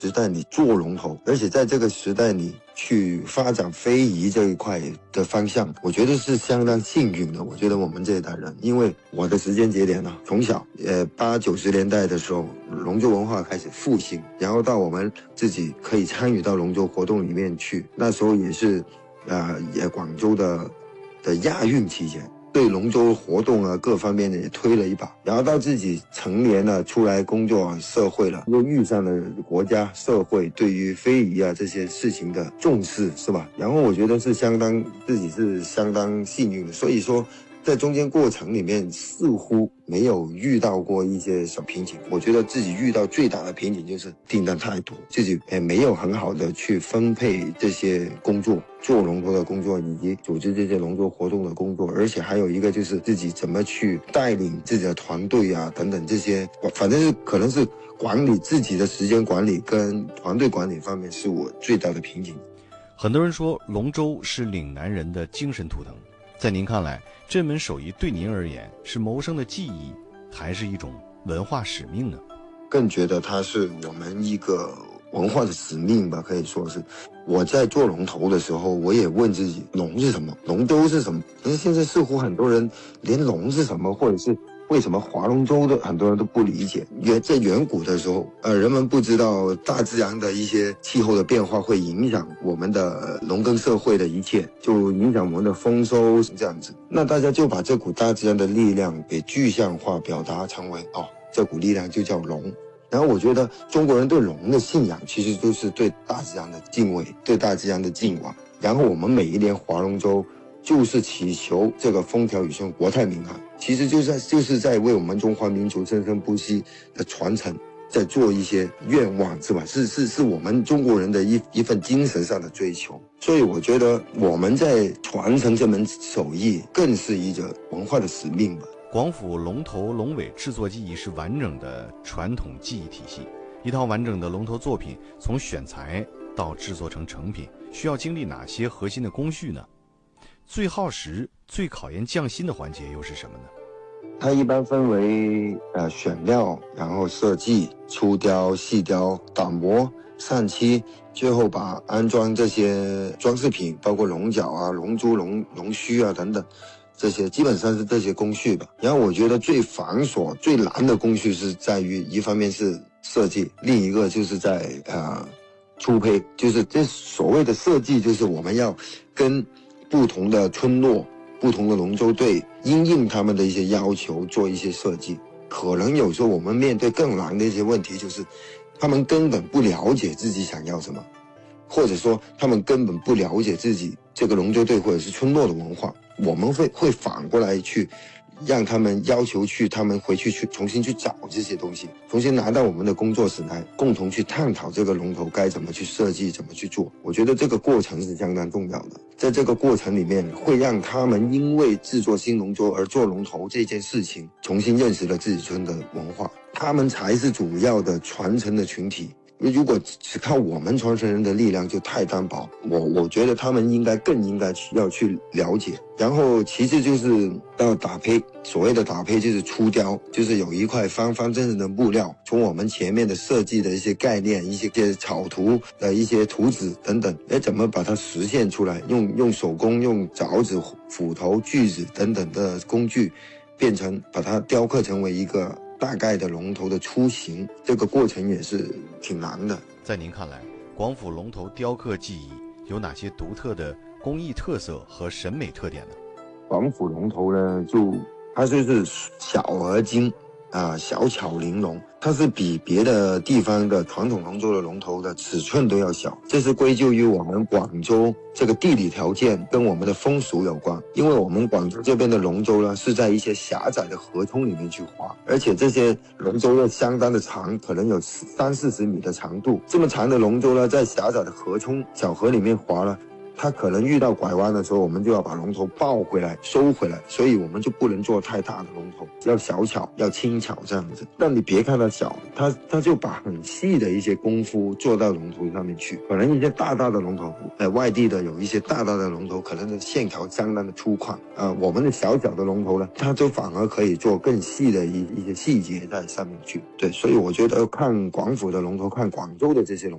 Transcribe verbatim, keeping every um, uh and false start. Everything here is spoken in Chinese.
时代里做龙头，而且在这个时代里去发展非遗这一块的方向，我觉得是相当幸运的。我觉得我们这一代人，因为我的时间节点呢，从小呃八九十年代的时候，龙舟文化开始复兴，然后到我们自己可以参与到龙舟活动里面去，那时候也是，呃也广州的的亚运期间。对龙舟活动啊各方面的也推了一把，然后到自己成年了出来工作社会了，又遇上了国家社会对于非遗啊这些事情的重视，是吧？然后我觉得是相当自己是相当幸运的，所以说在中间过程里面似乎没有遇到过一些小瓶颈。我觉得自己遇到最大的瓶颈就是订单太多，自己也没有很好的去分配这些工作，做龙舟的工作以及组织这些龙舟活动的工作，而且还有一个就是自己怎么去带领自己的团队啊等等这些，反正是可能是管理自己的时间管理跟团队管理方面是我最大的瓶颈。 很多人说龙舟是岭南人的精神图腾，在您看来，这门手艺对您而言是谋生的技艺，还是一种文化使命呢？ 更觉得它是我们一个文化的使命吧，可以说是。我在做龙头的时候，我也问自己，龙是什么？龙舟是什么？但是现在似乎很多人连龙是什么，或者是为什么划龙舟的很多人都不理解。远在远古的时候，呃，人们不知道大自然的一些气候的变化会影响我们的农耕社会的一切，就影响我们的丰收这样子。那大家就把这股大自然的力量给具象化，表达成为哦，这股力量就叫龙。然后我觉得中国人对龙的信仰其实就是对大自然的敬畏，对大自然的敬仰。然后我们每一年划龙舟就是祈求这个风调雨顺国泰民安，其实就是在就是在为我们中华民族生生不息的传承在做一些愿望，是吧？是是是我们中国人的一一份精神上的追求。所以我觉得我们在传承这门手艺更是一个文化的使命吧。 广府龙头龙尾制作技艺是完整的传统技艺体系，一套完整的龙头作品从选材到制作成成品，需要经历哪些核心的工序呢？最耗时、最考验匠心的环节又是什么呢？ 它一般分为呃选料，然后设计、粗雕、细雕、打磨、上漆，最后把安装这些装饰品，包括龙角啊、龙珠、龙龙须啊等等。这些基本上是这些工序吧。然后我觉得最繁琐最难的工序是在于，一方面是设计，另一个就是在呃粗胚，就是这所谓的设计，就是我们要跟不同的村落、不同的龙舟队因应他们的一些要求做一些设计。可能有时候我们面对更难的一些问题，就是他们根本不了解自己想要什么，或者说他们根本不了解自己这个龙舟队或者是村落的文化。我们会会反过来去让他们要求去他们回去去重新去找这些东西，重新拿到我们的工作室来共同去探讨这个龙头该怎么去设计，怎么去做。我觉得这个过程是相当重要的，在这个过程里面会让他们因为制作新龙舟而做龙头这件事情重新认识了自己村的文化，他们才是主要的传承的群体。如果只靠我们传承人的力量就太单薄，我我觉得他们应该更应该要去了解。然后其次就是到打胚，所谓的打胚就是粗雕，就是有一块方方正正的布料，从我们前面的设计的一些概念、一些些草图的一些图纸等等，哎，怎么把它实现出来？用用手工、用凿子、斧头、锯子等等的工具，变成把它雕刻成为一个大概的龙头的雏形，这个过程也是挺难的。 在您看来，广府龙头雕刻技艺有哪些独特的工艺特色和审美特点呢？ 广府龙头呢，就它就是小而精啊，小巧玲珑，它是比别的地方的传统龙舟的龙头的尺寸都要小，这是归咎于我们广州这个地理条件跟我们的风俗有关。因为我们广州这边的龙舟呢，是在一些狭窄的河冲里面去划，而且这些龙舟呢相当的长，可能有三四十米的长度。这么长的龙舟呢，在狭窄的河冲小河里面划了， 它可能遇到拐弯的时候，我们就要把龙头抱回来收回来，所以我们就不能做太大的龙头，要小巧要轻巧这样子。但你别看它小，它它就把很细的一些功夫做到龙头上面去。可能一些大大的龙头，呃，外地的有一些大大的龙头，可能的线条相当的粗犷，呃，我们的小小的龙头呢，它就反而可以做更细的一一些细节在上面去。对，所以我觉得看广府的龙头，看广州的这些龙头。